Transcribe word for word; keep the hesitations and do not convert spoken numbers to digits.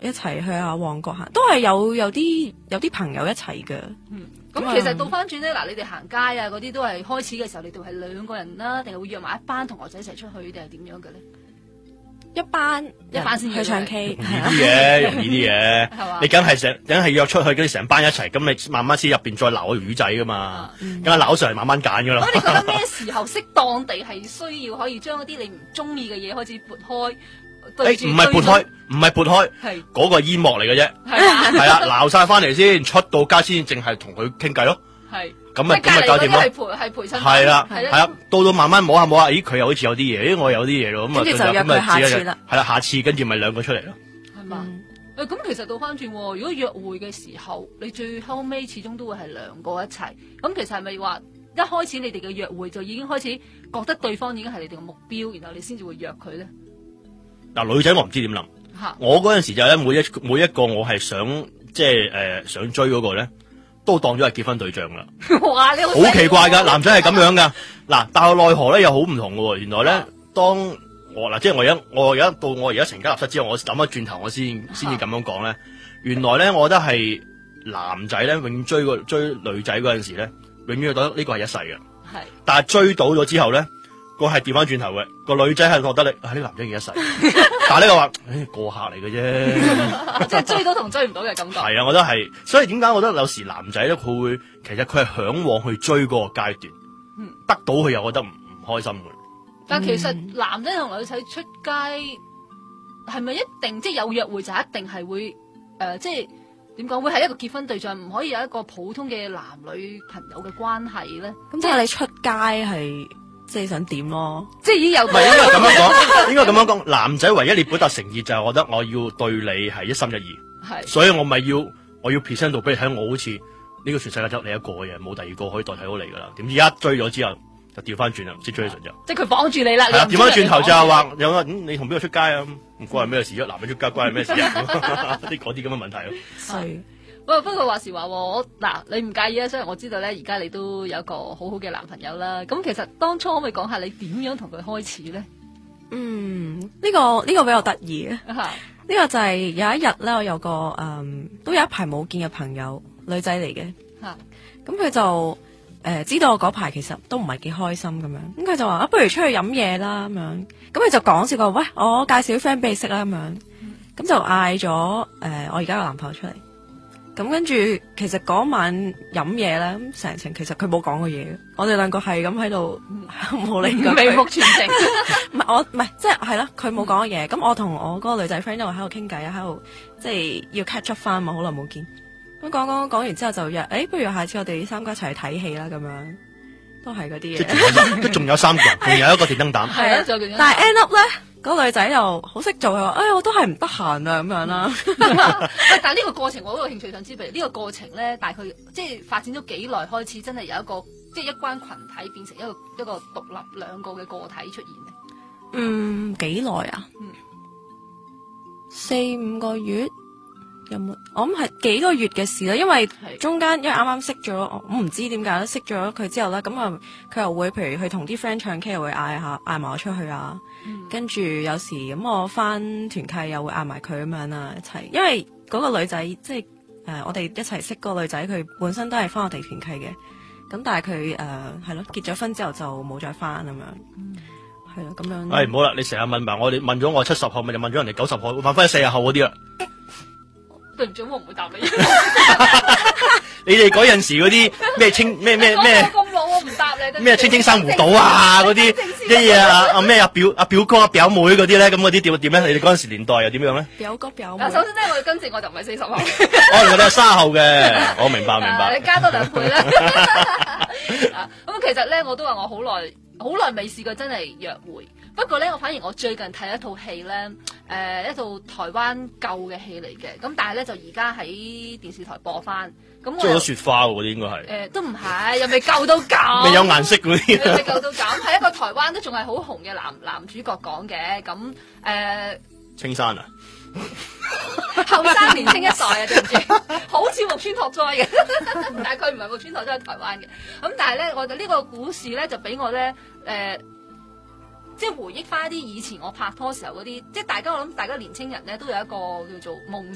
一齊去下旺角行，都係有有啲有啲朋友一齊嘅。 嗯，咁其實倒翻轉咧，嗱，你哋行街啊嗰啲都係開始嘅時候，你哋係兩個人啦，定係會約埋一班同學仔一齊出去，定係點樣嘅咧？ 一班一班先去唱 K， 容易啲嘅，容易啲嘅。 係嘛？ 你梗係成，梗係約出去，跟住成班一齊，咁你慢慢先入邊再撈個魚仔噶嘛，梗係撈上嚟慢慢揀噶啦。 咁你覺得咩時候適當地係需要可以將嗰啲你唔中意嘅嘢開始撥開？ 誒，唔係撥開，唔係撥開， 係嗰個煙幕嚟嘅啫。 係啊， 係啊，撈晒翻嚟先，出到街先，淨係同佢傾偈咯。 係。 咁咪咁咪搞掂咯。 係陪係陪襯。 係啦，係啦，到到慢慢摸下摸下，咦，佢又好似有啲嘢，咦，我有啲嘢咯，咁啊， 跟住就約佢下次啦。 係啦，下次跟住咪兩個出嚟咯。 係嘛？誒，咁其實倒翻轉，如果約會嘅時候，你最後尾始終都會係兩個一齊。咁其實係咪話一開始你哋嘅約會就已經開始覺得對方已經係你哋嘅目標，然後你先至會約佢咧？ 嗱，女仔我唔知點諗。我嗰陣時就咧，每一每一個我係想即係誒想追嗰個咧，都當咗係結婚對象啦。 哇！你好奇怪噶，男仔係咁樣噶。嗱，但係奈何咧又好唔同嘅喎。原來咧，啊、當我嗱即係我而家我而家到我而家成家立室之後，我諗一轉頭我先先至咁樣講咧。啊、原來咧，我覺得係男仔咧，永遠追個追女仔嗰陣時咧，永遠覺得呢個係一世嘅。係。但係追到咗之後咧，個係調翻轉頭嘅，個女仔係覺得你啊呢、呢個男仔嘅一世。但係呢個話，誒、哎、過客嚟嘅啫， 即係追到同追唔到嘅感覺。 係啊，我覺得係，所以點解我覺得有時男仔咧，佢會其實佢係向往去追嗰個階段，嗯、得到佢又覺得唔唔開心嘅。 但其實男仔同女仔出街係咪一定即係有約會就一定係會誒、呃、即係點講會係一個結婚對象，唔可以有一個普通嘅男女朋友嘅關係咧？ 咁即係你出街係。即係想點咯？ 即係已經有。 唔係應該咁樣講，應該咁樣講。男仔唯一你表達誠意就係我覺得我要對你係一心一意，係，所以我咪要我要 present 到俾你睇，我好似呢個全世界得你一個嘅，冇第二個可以代替到你噶啦。點知一追咗之後就調翻轉啦，唔知追咗就。 即係佢綁住你啦。係啊， 調翻轉頭就係話有啊，你同邊個出街啊？唔關係咩事啊？男人出街關係咩事啊？啲嗰啲咁嘅問題咯。 係。喂，不過話時話，我嗱你唔介意啊？雖然我知道咧，而家你都有一個好好嘅男朋友啦。咁其實當初可唔可以講下你點樣同佢開始咧？ 嗯，呢、這個呢、這個比較得意啊。呢個就係有一日咧，我有個誒、嗯、都有一排冇見嘅朋友，女仔嚟嘅。吓，咁佢就誒、呃、知道我嗰排其實都唔係幾開心咁樣，咁佢就話啊，不如出去飲嘢啦咁樣。咁佢就講笑過，喂，我介紹啲 friend 俾你識啦咁樣。咁、嗯、就嗌咗誒我而家個男朋友出嚟。咁跟住，其實嗰晚飲嘢咧，咁成程其實佢冇講過嘢，我哋兩個係咁喺度冇理佢， 眉目傳情。 唔係我唔係，即係係咯，佢冇講過嘢。咁我同我嗰個女仔 friend 因為喺度傾偈啊，喺度即係要 catch up 翻嘛，好耐冇見。咁講講講完之後就約，誒、欸，不如下次我哋三個一齊去睇戲啦，咁樣都係嗰啲嘢。 即仲有三個人，仲有一個電燈膽。 係啊，仲有但係 end up 咧。嗰個女仔又好識做，佢話：哎，我都係唔得閒啊，咁樣啦。 但係呢個過程我都有興趣想知，譬如呢個過程咧，大概即係發展咗幾耐開始，真係有一個即係一關群體變成一個一個獨立兩個嘅個體出現咧？ 嗯，幾耐啊？嗯，四五個月有冇？我諗係幾個月嘅事啦，因為中間因為啱啱識咗，我唔知點解咧，識咗佢之後咧，咁啊佢又會譬如去同啲 friend 唱 K，又會嗌下嗌埋我出去啊。跟住有時咁我翻團契又會嗌埋佢咁樣啦一齊，因為嗰個女仔即係誒、呃、我哋一齊識嗰個女仔，佢本身都係翻我哋團契嘅，咁但係佢誒係咯結咗婚之後就冇再翻咁樣，係咯咁樣。 誒唔好啦，你成日問埋我哋問咗我七十號，咪就問咗人哋九十號，問翻四十號嗰啲啦。 對唔住，我唔會答你。 你哋嗰陣時嗰啲咩青咩咩咩咁老我唔答你。 咩青青珊瑚島啊嗰啲啲嘢啊啊咩啊表啊表哥啊表妹嗰啲咧，咁嗰啲點點咧？你哋嗰陣時年代又點樣咧？ 表哥表妹。 首先咧，我今次我就唔係四十號。 哦，我哋係卅號嘅，我明白明白。 你加多兩倍啦。咁其實咧，我都話我好耐好耐未試過真係約會。不過咧，我反而我最近睇一套戲咧，誒、呃、一套台灣舊嘅戲嚟嘅，咁但係咧就而家喺電視台播翻。咁追咗雪花喎，嗰啲應該係。誒、 呃，都唔係，又未舊到咁。 未有顏色嗰啲。 未舊到咁，係一個台灣都仲係好紅嘅男男主角講嘅，咁誒。呃、 青山啊！ 後生年青一代啊，對唔住，好似木村拓哉嘅，但係佢唔係木村拓哉，係台灣嘅。咁但係咧，我哋呢個故事咧就俾我咧誒。呃即係回憶翻啲以前我拍拖時候嗰啲，即係大家我諗大家年青人咧都有一個叫做夢